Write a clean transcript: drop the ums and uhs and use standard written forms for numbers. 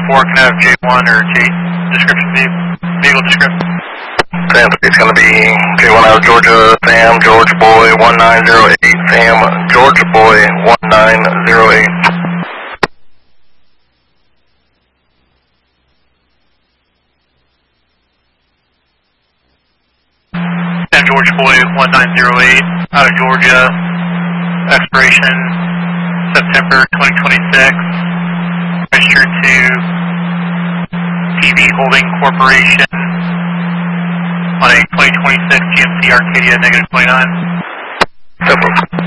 4, can I have J1 or J description, vehicle description? Sam, it's going to be J1 out of Georgia, Sam, George Boy 1908, Sam, George Boy 1908. Sam, George Boy 1908, out of Georgia, expiration September 2026, registered to TV Holding Corporation on a 2026 GMC Arcadia -29.